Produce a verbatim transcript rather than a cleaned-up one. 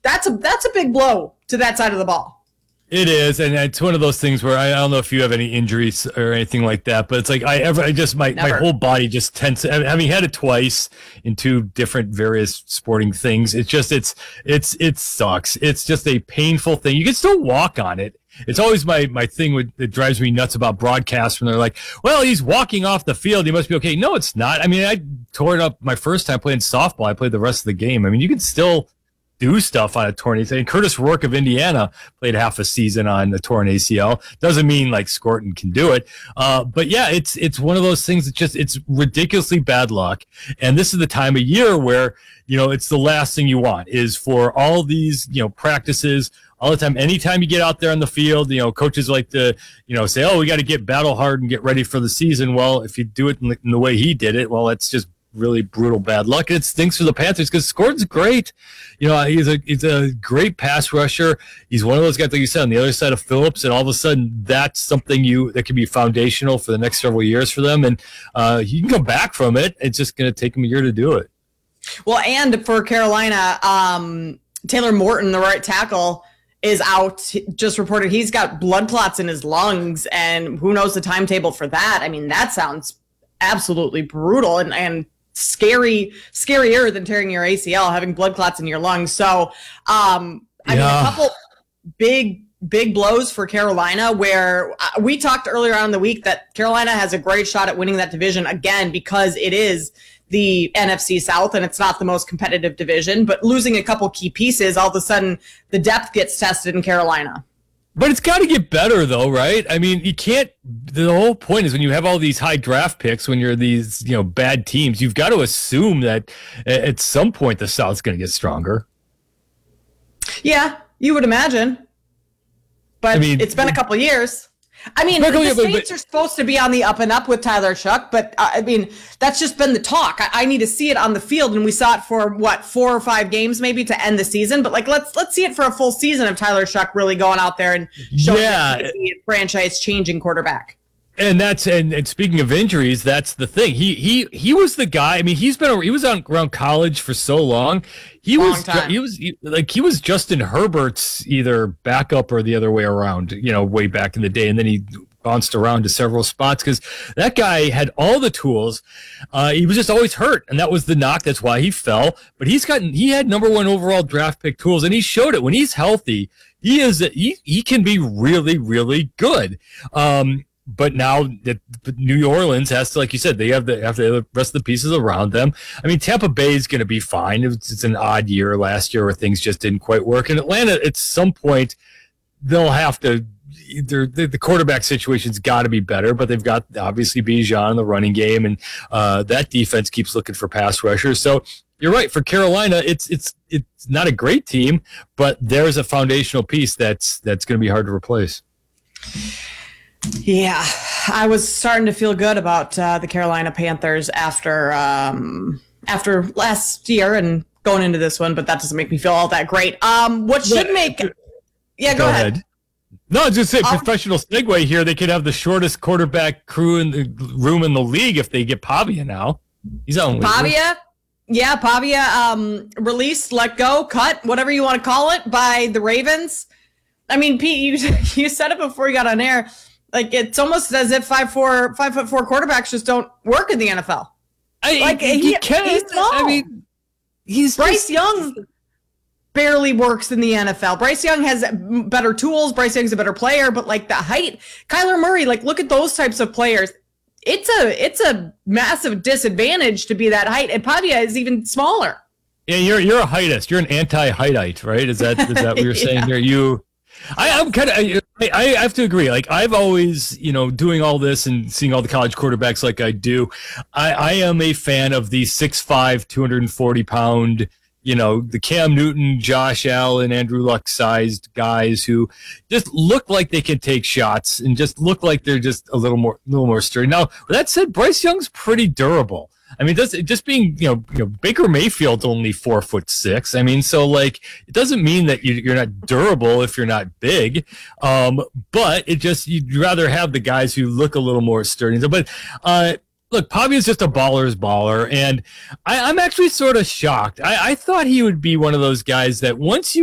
that's a that's a big blow to that side of the ball. It is, and it's one of those things where I, I don't know if you have any injuries or anything like that, but it's like I ever, I just my, my whole body just tense. Having had it twice in two different various sporting things, it's just it's it's it sucks. It's just a painful thing. You can still walk on it. It's always my my thing with, that drives me nuts about broadcasts when they're like, well, he's walking off the field, he must be okay. No, it's not. I mean, I tore it up my first time playing softball. I played the rest of the game. I mean, you can still do stuff on a torn A C L. And Curtis Rourke of Indiana played half a season on a torn A C L. Doesn't mean like Scorton can do it. Uh, but yeah, it's it's one of those things that just, it's ridiculously bad luck. And this is the time of year where, you know, it's the last thing you want is for all these, you know, practices all the time. Anytime you get out there on the field, you know, coaches like to, you know, say, oh, we got to get battle hard and get ready for the season. Well, if you do it in the, in the way he did it, well, it's just really brutal bad luck. And it stinks for the Panthers because Scorton's great. You know, he's a he's a great pass rusher. He's one of those guys, like you said, on the other side of Phillips, and all of a sudden that's something you that can be foundational for the next several years for them. And uh, you can come back from it. It's just going to take him a year to do it. Well, and for Carolina, um, Taylor Morton, the right tackle, is out. Just reported he's got blood clots in his lungs, and who knows the timetable for that. I mean, that sounds absolutely brutal and and scary, scarier than tearing your A C L, having blood clots in your lungs. So, um, I yeah. mean, a couple big, big blows for Carolina, where uh, we talked earlier on in the week that Carolina has a great shot at winning that division again because it is the N F C South and it's not the most competitive division. But losing a couple key pieces, all of a sudden the depth gets tested in Carolina. But it's got to get better, though, right? I mean, you can't. The whole point is when you have all these high draft picks, when you're these, you know, bad teams, you've got to assume that at some point the South's going to get stronger. Yeah, you would imagine. But I mean, it's been a couple years. I mean, the Saints but, but, are supposed to be on the up and up with Tyler Shuck, but uh, I mean, that's just been the talk. I, I need to see it on the field, and we saw it for what four or five games maybe to end the season. But like, let's let's see it for a full season of Tyler Shuck really going out there and showing yeah. that he's a franchise-changing quarterback. And that's and, and speaking of injuries, that's the thing. He he he was the guy. I mean, he's been he was on around college for so long. He long was time. he was he, like he was Justin Herbert's either backup or the other way around. You know, way back in the day, and then he bounced around to several spots because that guy had all the tools. Uh, he was just always hurt, and that was the knock. That's why he fell. But he's gotten he had number one overall draft pick tools, and he showed it when he's healthy. He is he he can be really really good. Um, But now that New Orleans has to, like you said, they have the have the rest of the pieces around them. I mean, Tampa Bay is going to be fine. It's, it's an odd year last year where things just didn't quite work. And Atlanta, at some point, they'll have to. The, the quarterback situation's got to be better, but they've got obviously Bijan in the running game, and uh, that defense keeps looking for pass rushers. So you're right. For Carolina, it's it's it's not a great team, but there's a foundational piece that's that's going to be hard to replace. Yeah, I was starting to feel good about uh, the Carolina Panthers after um, after last year and going into this one, but that doesn't make me feel all that great. Um, what should make – yeah, go, go ahead. ahead. No, I was just saying, um, professional segue here. They could have the shortest quarterback crew in the room in the league if they get Pavia now. He's on Pavia? Yeah, Pavia um, released, let go, cut, whatever you want to call it, by the Ravens. I mean, Pete, you you said it before you got on air. Like, it's almost as if five four five foot four quarterbacks just don't work in the N F L. I, like he, he, can. He's small. I mean, he's Bryce just, Young barely works in the N F L. Bryce Young has better tools. Bryce Young's a better player, but like the height, Kyler Murray, like look at those types of players. It's a it's a massive disadvantage to be that height, and Pavia is even smaller. Yeah, you're you're a heightist. You're an anti-heightite, right? Is that is that what you're saying yeah. here? You. I, I'm kind of. I, I have to agree. Like I've always, you know, doing all this and seeing all the college quarterbacks like I do. I, I am a fan of the six five, two hundred forty pound, you know, the Cam Newton, Josh Allen, Andrew Luck sized guys who just look like they can take shots and just look like they're just a little more, a little more sturdy. Now, with that said, Bryce Young's pretty durable. I mean, does just being, you know, you know, Baker Mayfield's only four foot six. I mean, so like, it doesn't mean that you, you're not durable if you're not big. Um, but it just, you'd rather have the guys who look a little more sturdy. But, uh, look, Pavia's just a baller's baller. And I, I'm actually sort of shocked. I, I thought he would be one of those guys that once you